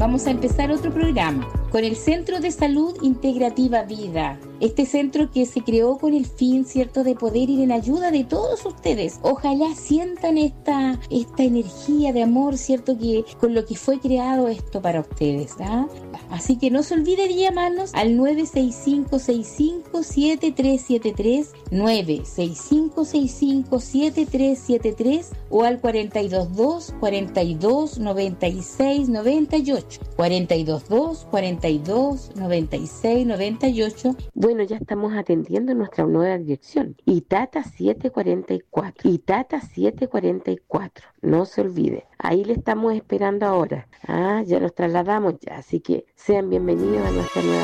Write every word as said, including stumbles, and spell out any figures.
vamos a empezar otro programa con el Centro de Salud Integrativa Vida. Este centro que se creó con el fin, ¿cierto?, de poder ir en ayuda de todos ustedes. Ojalá sientan esta, esta energía de amor, ¿cierto?, que con lo que fue creado esto para ustedes, ¿ah? Así que no se olviden de llamarnos al nueve seis cinco seis cinco siete tres siete tres, nueve seis cinco seis cinco siete tres siete tres o al cuatro dos dos, cuarenta y dos, noventa y seis, noventa y ocho. cuarenta y dos dos, cuarenta y dos, noventa y seis, noventa y ocho. Bueno, ya estamos atendiendo nuestra nueva dirección. Itata setecientos cuarenta y cuatro. Itata setecientos cuarenta y cuatro. No se olvide. Ahí le estamos esperando ahora. Ah, ya nos trasladamos ya. Así que sean bienvenidos a nuestra nueva